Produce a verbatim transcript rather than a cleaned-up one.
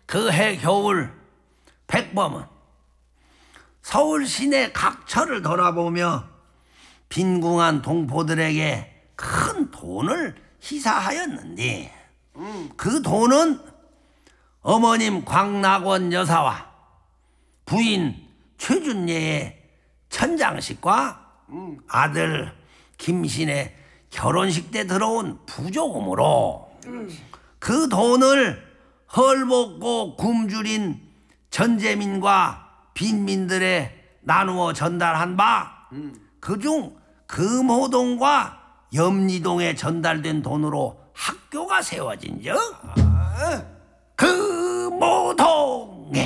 그 해 겨울 백범은 서울 시내 각처를 돌아보며 빈궁한 동포들에게 큰 돈을 희사하였는데 음. 그 돈은 어머님 광낙원 여사와 부인 최준예의 천장식과 음. 아들 김신의 결혼식 때 들어온 부조금으로 음. 그 돈을 헐벗고 굶주린 전재민과 빈민들에 나누어 전달한 바 음. 그중 금호동과 염리동에 전달된 돈으로 학교가 세워진 적 아. 금호동